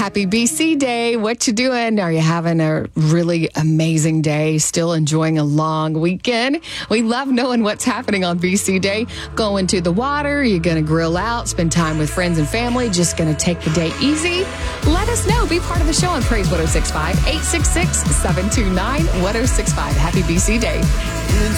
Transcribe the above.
Happy BC Day. What you doing? Are you having a really amazing day? Still enjoying a long weekend? We love knowing what's happening on BC Day. Going to the water? You're going to grill out, spend time with friends and family? Just going to take the day easy? Let us know. Be part of the show on Praise 106.5, 866-729-1065. Happy BC Day.